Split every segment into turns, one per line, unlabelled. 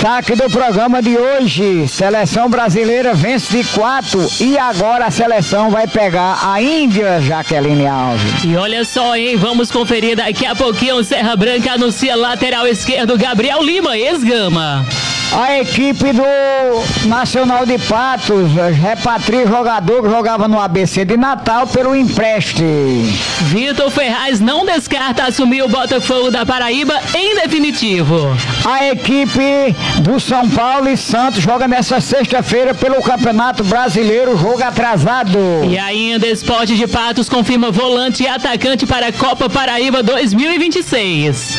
Destaque do programa de hoje: seleção brasileira vence de 4 e agora a seleção vai pegar a Índia, Jaqueline Alves.
E olha só, hein? Vamos conferir daqui a pouquinho. O Serra Branca anuncia lateral esquerdo Gabriel Lima, ex-Gama.
A equipe do Nacional de Patos repatria jogador que jogava no ABC de Natal pelo empréstimo.
Vitor Ferraz não descarta assumir o Botafogo da Paraíba em definitivo.
A equipe do São Paulo e Santos joga nessa sexta-feira pelo Campeonato Brasileiro, jogo atrasado.
E ainda Esporte de Patos confirma volante e atacante para a Copa Paraíba 2026.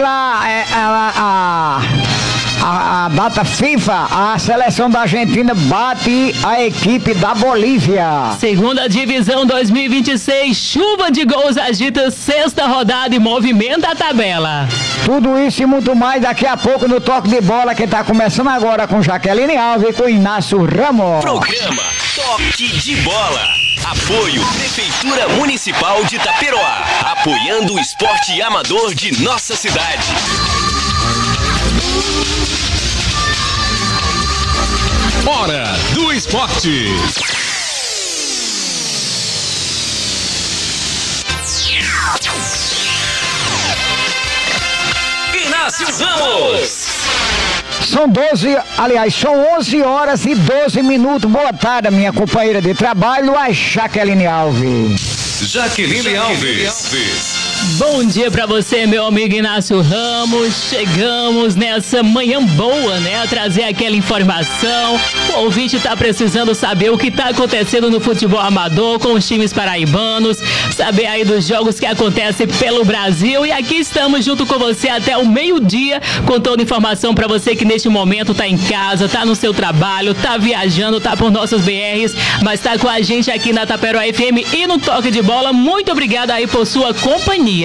A data FIFA, a seleção da Argentina bate a equipe da Bolívia.
Segunda divisão 2026, chuva de gols agita sexta rodada e movimenta a tabela.
Tudo isso e muito mais daqui a pouco no Toque de Bola, que está começando agora com Jaqueline Alves e com Inácio Ramos.
Programa Toque de Bola. Apoio Prefeitura Municipal de Itaperoá, apoiando o esporte amador de nossa cidade.
Hora do Esporte.
Inácio Ramos.
São 11 horas e 12 minutos. Boa tarde, minha companheira de trabalho, a Jaqueline Alves.
Jaqueline Alves.
Bom dia pra você, meu amigo Inácio Ramos. Chegamos nessa manhã boa, né? A trazer aquela informação. O ouvinte tá precisando saber o que tá acontecendo no futebol amador com os times paraibanos, saber aí dos jogos que acontecem pelo Brasil. E aqui estamos junto com você até o meio-dia, contando informação pra você que neste momento tá em casa, tá no seu trabalho, tá viajando, tá por nossas BRs, mas tá com a gente aqui na Itaperoá FM e no Toque de Bola. Muito obrigado aí por sua companhia.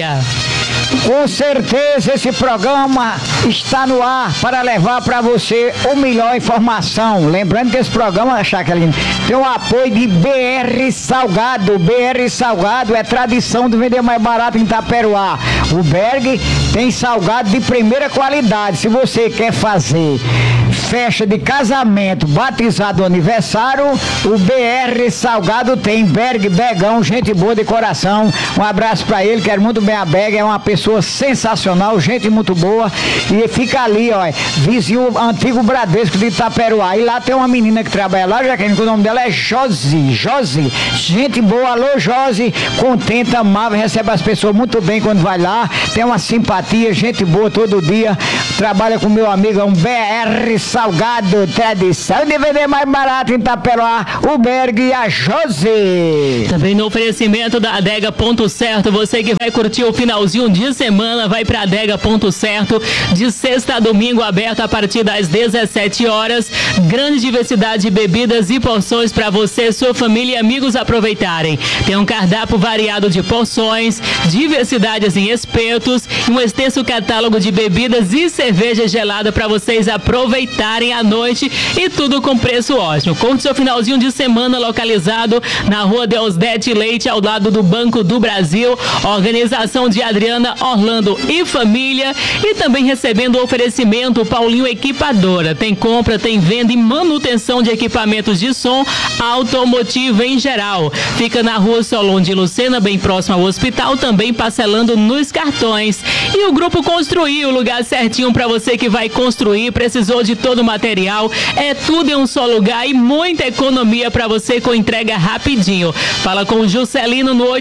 Com certeza esse programa está no ar para levar para você a melhor informação. Lembrando que esse programa, Jaqueline, tem o apoio de BR Salgado. BR Salgado é tradição de vender mais barato em Itaperoá. O Berg tem salgado de primeira qualidade. Se você quer fazer festa de casamento, batizado, aniversário, o BR Salgado tem. Berg, Begão, gente boa de coração. Um abraço para ele, quero muito bem a Berg, é uma pessoa sensacional, gente muito boa. E fica ali, ó, vizinho antigo Bradesco de Itaperoá. E lá tem uma menina que trabalha lá, já que o nome dela é Josi. Gente boa, alô Josi, contenta, amável, recebe as pessoas muito bem quando vai lá. Tem uma simpatia, gente boa todo dia. Trabalha com meu amigo, é um BR Salgado, tradição de vender mais barato em Itaperoá, o Berg e a Josi.
Também no oferecimento da Adega Ponto Certo, você que vai curtir o finalzinho de semana, vai pra Adega Ponto Certo, de sexta a domingo, aberto a partir das 17 horas. Grande diversidade de bebidas e porções para você, sua família e amigos aproveitarem. Tem um cardápio variado de porções, diversidades em espetos e um extenso catálogo de bebidas e cerveja gelada para vocês aproveitarem à noite, e tudo com preço ótimo. Curte seu finalzinho de semana localizado na rua Deusdete Leite, ao lado do Banco do Brasil. Organização de Adriana, Orlando e família. E também recebendo o oferecimento Paulinho Equipadora. Tem compra, tem venda e manutenção de equipamentos de som automotivo em geral. Fica na rua Solon de Lucena, bem próximo ao hospital, também parcelando nos cartões. E o Grupo Construir, o lugar certinho para você que vai construir, precisou de todo o material, é tudo em um só lugar e muita economia para você com entrega rapidinho. Fala com o Juscelino no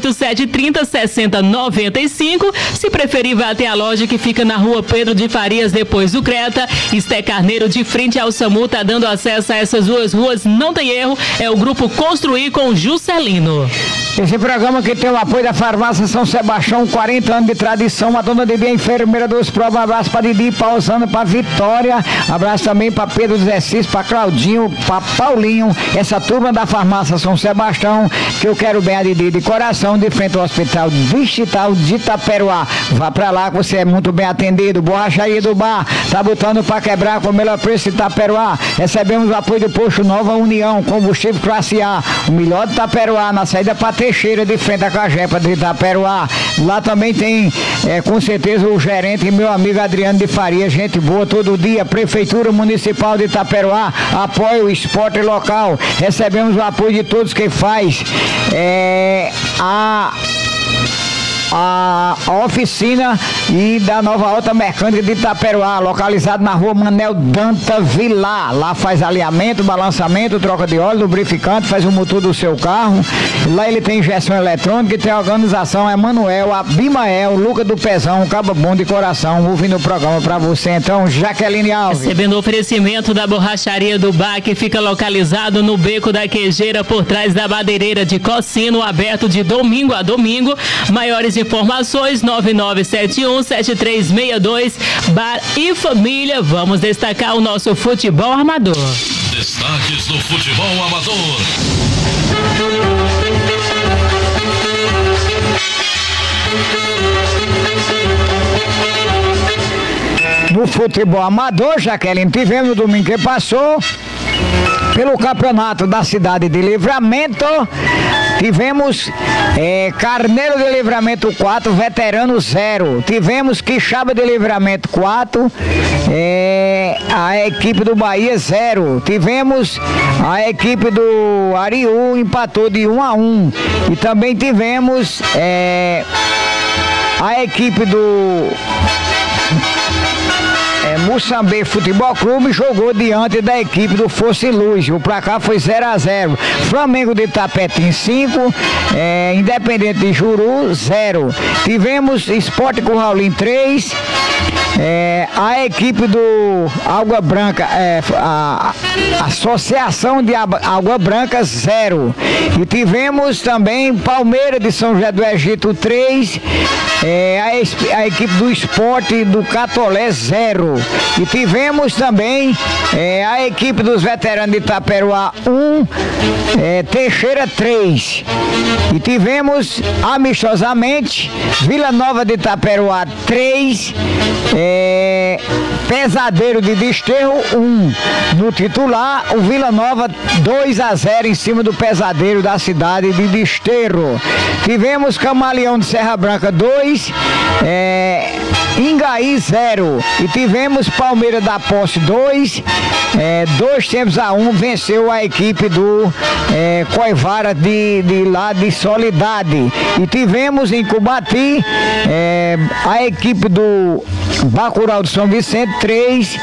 8730-6095. Se preferir, vai até a loja que fica na rua Pedro de Farias, depois do Creta. Esté Carneiro, de frente ao SAMU, tá dando acesso a essas duas ruas, não tem erro, é o Grupo Construir com o Juscelino.
Esse programa que tem o apoio da Farmácia São Sebastião, 40 anos de tradição, a dona Didi, a enfermeira dos provas. Um abraço para Didi, pausando para Vitória, abraço também para Pedro do Exercício, para Claudinho, para Paulinho, essa turma da Farmácia São Sebastião, que eu quero bem a Didi de coração, de frente ao Hospital Distrital de Itaperoá. Vá para lá que você é muito bem atendido. Borracharia do Bar, tá botando para quebrar com o melhor preço de Itaperoá. Recebemos o apoio do Posto Nova União, combustível classe A, o melhor de Itaperoá, na saída para Teixeira, de frente à Cajepa de Itaperuá. Lá também tem, com certeza, o gerente e meu amigo Adriano de Faria, gente boa todo dia. Prefeitura Municipal de Itaperuá apoia o esporte local. Recebemos o apoio de todos que faz a oficina e da Nova Alta Mecânica de Itaperuá, localizado na rua Manel Danta Vilar. Lá faz alinhamento, balançamento, troca de óleo, lubrificante, faz o motor do seu carro. Lá ele tem injeção eletrônica e tem a organização Emanuel, Abimael, Luca do Pezão, Cabo Bom de Coração, ouvindo o programa pra você. Então, Jaqueline Alves.
Recebendo oferecimento da borracharia do Bar, que fica localizado no Beco da Quejeira, por trás da madeireira de Cocino, aberto de domingo a domingo. Maiores informações 9971-7362. Bar e Família. Vamos destacar o nosso futebol amador.
Destaques do futebol amador.
No futebol amador, Jaqueline, tivemos no domingo que passou, pelo campeonato da cidade de Livramento, tivemos Carneiro de Livramento 4, Veterano 0. Tivemos Quixaba de Livramento 4, a equipe do Bahia 0. Tivemos a equipe do Ariú, empatou de 1-1. E também tivemos a equipe do Moçambique Futebol Clube jogou diante da equipe do Força e Luz. O placar foi 0-0. Flamengo de Tapetim 5, Independente de Juru 0. Tivemos Esporte Curraulim 3, a equipe do Água Branca, a Associação de Água Branca 0. E tivemos também Palmeiras de São José do Egito 3, a equipe do Esporte do Catolé 0. E tivemos também a equipe dos veteranos de Itaperuá 1, Teixeira 3. E tivemos amistosamente Vila Nova de Itaperuá 3, Pesadeiro de Desterro 1. No titular, o Vila Nova 2-0 em cima do Pesadeiro da cidade de Desterro. Tivemos Camaleão de Serra Branca 2, Ingaí 0. E tivemos Palmeiras da Posse 2, 2-1, venceu a equipe do Coivara de lá de Solidade. E tivemos em Cubati a equipe do Bacurau de São Vicente 3,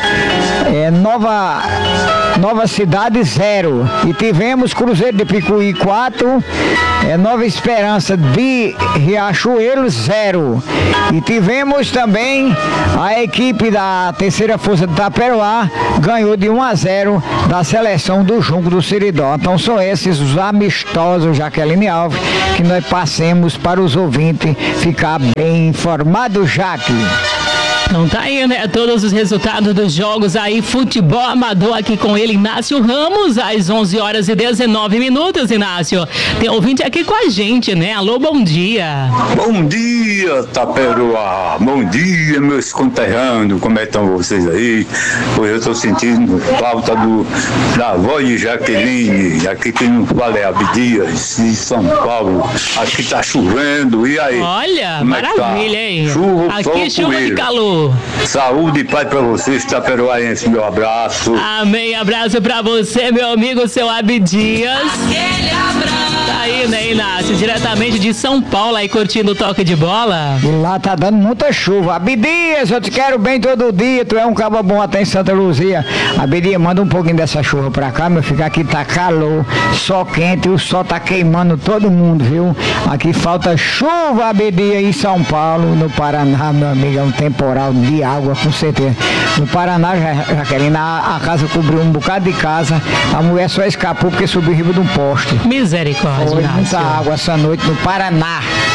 Nova Cidade 0. E tivemos Cruzeiro de Picuí 4, Nova Esperança de Riachuelo 0. E tivemos também a equipe da Terceira Força de Itaperuá, ganhou de 1-0 da seleção do Junco do Seridó. Então são esses os amistosos, Jaqueline Alves, que nós passemos para os ouvintes ficar bem informados, Jaque.
Então tá aí, né? Todos os resultados dos jogos aí, futebol amador aqui com ele, Inácio Ramos, às 11h19, Inácio. Tem ouvinte aqui com a gente, né? Alô, bom dia.
Bom dia, Itaperuá. Bom dia, meus conterrâneos. Como é que estão vocês aí? Hoje eu tô sentindo falta da voz de Jaqueline. Aqui quem não fala é Abdias, de São Paulo. Aqui tá chovendo. E aí?
Olha, maravilha, hein?
Chuva,
aqui
sol,
chuva de calor.
Saúde e paz pra vocês, Itaperuaense. Meu abraço.
Amém. Abraço pra você, meu amigo, seu Abdias.
Aquele abraço.
Tá aí, né, Inácio? Diretamente de São Paulo, aí curtindo o toque de bola.
E lá tá dando muita chuva. Abdias, eu te quero bem todo dia. Tu é um cabo bom até em Santa Luzia. Abdias, manda um pouquinho dessa chuva pra cá, meu filho. Aqui tá calor, sol quente, o sol tá queimando todo mundo, viu? Aqui falta chuva, Abdias, em São Paulo, no Paraná, meu amigo. É um temporal de água, com certeza. No Paraná, Jaqueline, a casa cobriu um bocado de casa. A mulher só escapou porque subiu em riba de um poste.
Misericórdia.
Foi
Inácio.
muita água essa noite no Paraná.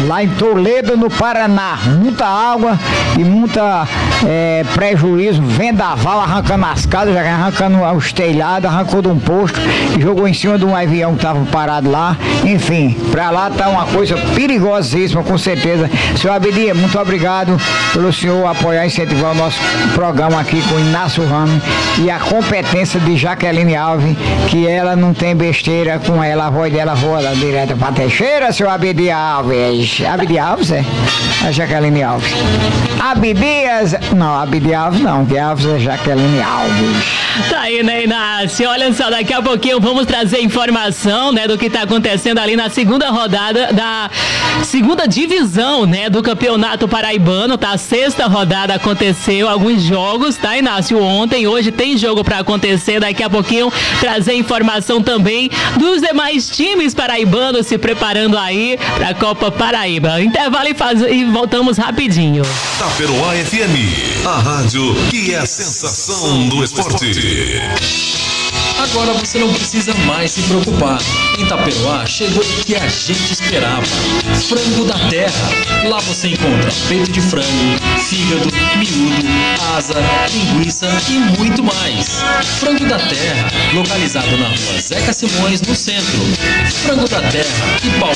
lá em Toledo, no Paraná. Muita água e muita prejuízo, vendaval, arrancando as casas, arrancando os telhados, arrancou de um posto e jogou em cima de um avião que estava parado lá. Enfim, pra lá tá uma coisa perigosíssima, com certeza. Senhor Abdias, muito obrigado pelo senhor apoiar e incentivar o nosso programa aqui com Inácio Ramos e a competência de Jaqueline Alves, que ela não tem besteira com ela, a voz dela voa direto pra Teixeira, senhor Abdias Alves. Abdias Alves, é? A Jaqueline Alves. Abdias Alves não, que Alves é Jaqueline Alves.
Tá aí, né, Inácio? Olha só, daqui a pouquinho vamos trazer informação, né, do que tá acontecendo ali na segunda rodada da segunda divisão, né, do Campeonato Paraibano, tá? A sexta rodada aconteceu, alguns jogos, tá, Inácio? Ontem, hoje tem jogo pra acontecer, daqui a pouquinho trazer informação também dos demais times paraibanos se preparando aí pra Copa Paraíba. Intervalo e voltamos rapidinho.
Taperoá FM, a rádio que é a sensação do esporte.
Agora você não precisa mais se preocupar. Em Taperoá chegou o que a gente esperava: Frango da Terra. Lá você encontra peito de frango, fígado, miúdo, asa, linguiça e muito mais. Frango da Terra, localizado na rua Zeca Simões, no centro. Frango da Terra e pau